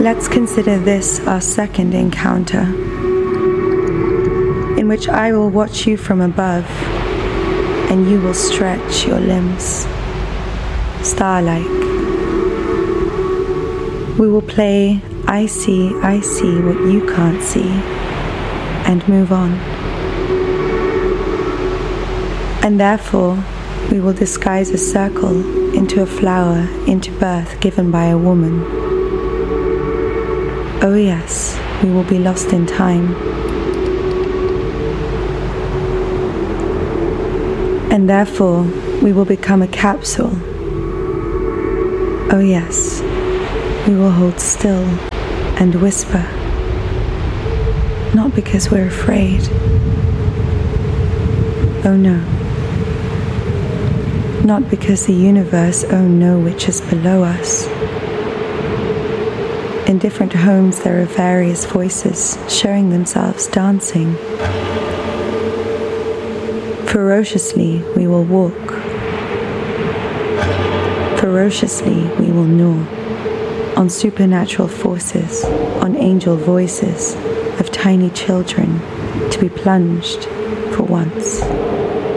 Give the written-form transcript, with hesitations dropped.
Let's consider this our second encounter, in which I will watch you from above, and you will stretch your limbs, star-like. We will play I see what you can't see, and move on. And therefore, we will disguise a circle into a flower into birth given by a woman. Oh yes, we will be lost in time. And therefore, we will become a capsule. Oh yes, we will hold still and whisper, not because we're afraid. Oh no. Not because the universe, oh no, which is below us. In different homes there are various voices showing themselves dancing. Ferociously we will walk. Ferociously we will gnaw on supernatural forces, on angel voices of tiny children to be plunged for once.